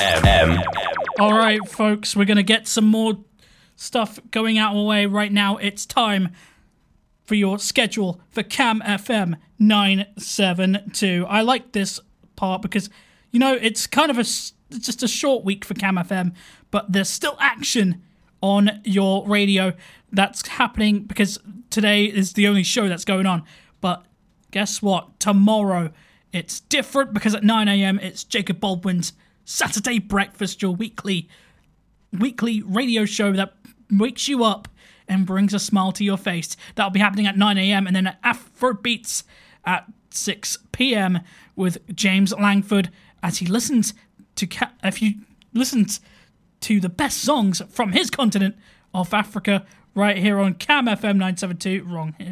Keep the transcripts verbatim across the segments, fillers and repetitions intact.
M. All right, folks, we're going to get some more stuff going out of the way right now. It's time for your schedule for Cam F M nine seventy-two. I like this part because, you know, it's kind of a, it's just a short week for Cam F M, but there's still action on your radio that's happening because today is the only show that's going on. But guess what? Tomorrow it's different because at nine a.m. it's Jacob Baldwin's Saturday Breakfast, your weekly weekly radio show that wakes you up and brings a smile to your face. That'll be happening at nine a.m. and then at Afrobeats at six p.m. with James Langford as he listens to ca- if you listens to the best songs from his continent of Africa right here on Cam F M nine seventy-two. Wrong here.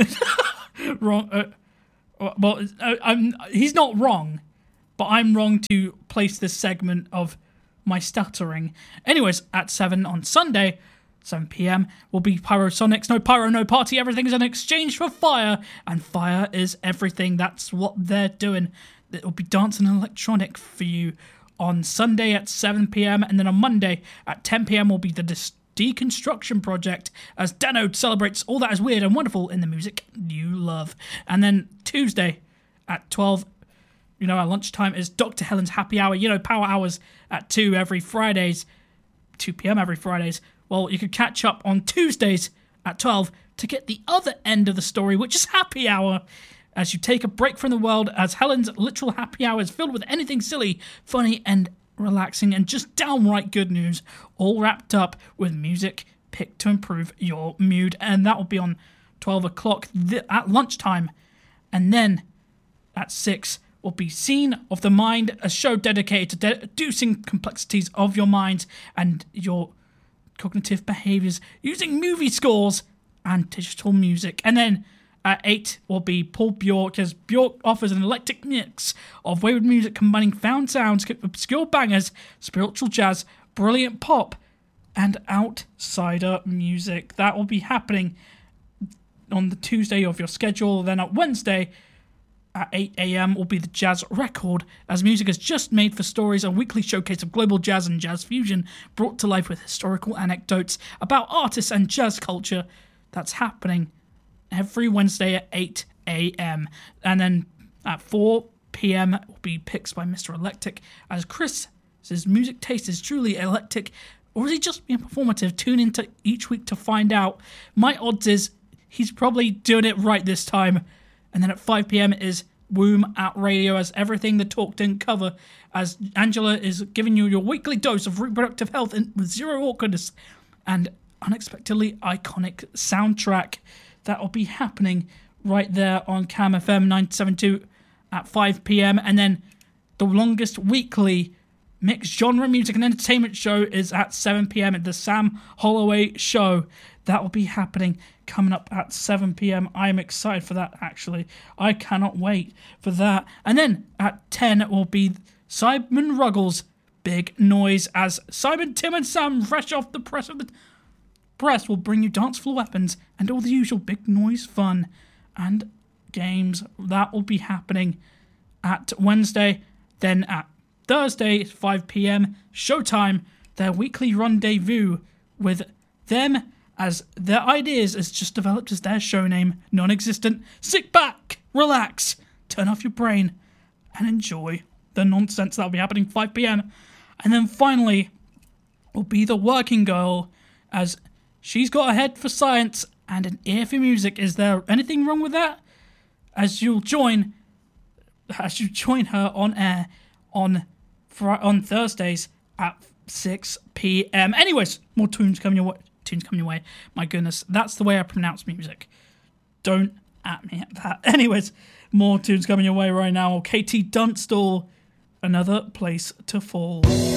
wrong. Uh, well, uh, I'm, he's not wrong, but I'm wrong to place this segment of my stuttering. Anyways, at seven on Sunday, seven p.m. will be Pyrosonics. No pyro, no party. Everything is an exchange for fire, and fire is everything. That's what they're doing. It will be dance and electronic for you on Sunday at seven p.m. and then on Monday at ten p.m. will be the Dis- Deconstruction Project as Dano celebrates all that is weird and wonderful in the music you love. And then Tuesday at twelve, you know, at lunchtime is Doctor Helen's Happy Hour. You know, power hours at two every Fridays, two p.m. every Fridays. Well, you could catch up on Tuesdays at twelve to get the other end of the story, which is Happy Hour, as you take a break from the world, as Helen's literal happy hour is filled with anything silly, funny, and relaxing, and just downright good news, all wrapped up with music picked to improve your mood. And that will be on twelve o'clock th- at lunchtime. And then at six will be Scene of the Mind, a show dedicated to deducing complexities of your mind and your cognitive behaviours using movie scores and digital music. And then at eight will be Paul Bjork, as Bjork offers an eclectic mix of wayward music combining found sounds, obscure bangers, spiritual jazz, brilliant pop, and outsider music. That will be happening on the Tuesday of your schedule. Then at Wednesday at eight a.m. will be the Jazz Record, as music is just made for stories, a weekly showcase of global jazz and jazz fusion brought to life with historical anecdotes about artists and jazz culture. That's happening every Wednesday at eight a.m. And then at four p.m. will be picks by Mister Electric, as Chris's music taste is truly eclectic, or is he just being performative? Tune into each week to find out. My odds is he's probably doing it right this time. And then at five p.m. is Womb at Radio, as everything the talk didn't cover, as Angela is giving you your weekly dose of reproductive health and with zero awkwardness and unexpectedly iconic soundtrack. That will be happening right there on Cam F M nine seventy-two at five p.m. And then the longest weekly mixed genre music and entertainment show is at seven p.m. at the Sam Holloway Show. That will be happening coming up at seven p.m. I am excited for that, actually. I cannot wait for that. And then at ten will be Simon Ruggles' Big Noise, as Simon, Tim, and Sam, fresh off the press of the press, will bring you dance floor weapons and all the usual big noise fun and games. That will be happening at Wednesday. Then at Thursday, five p.m, Showtime, their weekly rendezvous with them, as their ideas is just developed as their show name, non-existent. Sit back, relax, turn off your brain, and enjoy the nonsense. That'll be happening five p.m. And then finally will be the Working Girl, as she's got a head for science and an ear for music. Is there anything wrong with that? As you'll join, as you join her on air on on Thursdays at six p.m. Anyways, more tunes coming your way. Tunes coming your way. My goodness, that's the way I pronounce music. Don't at me at that. Anyways, more tunes coming your way right now. Katie Dunstall, Another Place to Fall.